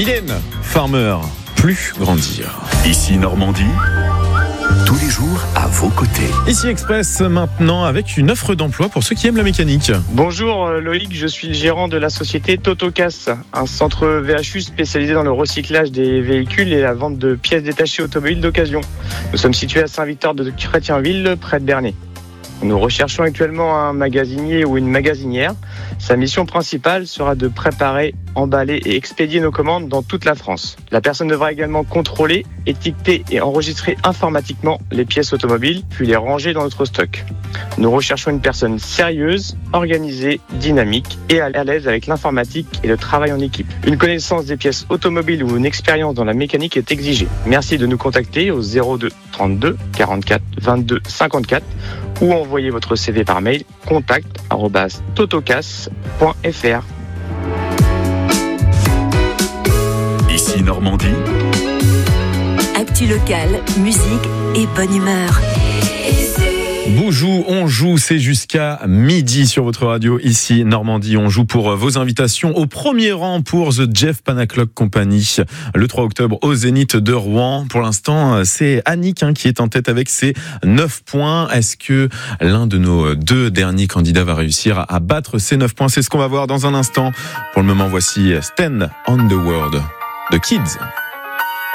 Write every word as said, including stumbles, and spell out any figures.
Mylène Farmer, plus grandir. Ici Normandie, tous les jours à vos côtés. Ici Express maintenant avec une offre d'emploi pour ceux qui aiment la mécanique. Bonjour Loïc, je suis gérant de la société Totocas, un centre V H U spécialisé dans le recyclage des véhicules et la vente de pièces détachées automobiles d'occasion. Nous sommes situés à Saint-Victor de Chrétienville, près de Bernay. Nous recherchons actuellement un magasinier ou une magasinière. Sa mission principale sera de préparer, emballer et expédier nos commandes dans toute la France. La personne devra également contrôler, étiqueter et enregistrer informatiquement les pièces automobiles, puis les ranger dans notre stock. Nous recherchons une personne sérieuse, organisée, dynamique et à l'aise avec l'informatique et le travail en équipe. Une connaissance des pièces automobiles ou une expérience dans la mécanique est exigée. Merci de nous contacter au zéro deux trente-deux quarante-quatre vingt-deux cinquante-quatre ou envoyez votre C V par mail contact arobase totocas point f r. Ici Normandie, actu locale, musique et bonne humeur. Boujou, on joue, c'est jusqu'à midi sur votre radio. Ici Normandie, on joue pour vos invitations. Au premier rang pour The Jeff Panaclock Company, le trois octobre au Zénith de Rouen. Pour l'instant, c'est Annick hein, qui est en tête avec ses neuf points. Est-ce que l'un de nos deux derniers candidats va réussir à battre ces neuf points? C'est ce qu'on va voir dans un instant. Pour le moment, voici Stand on the World de Kids.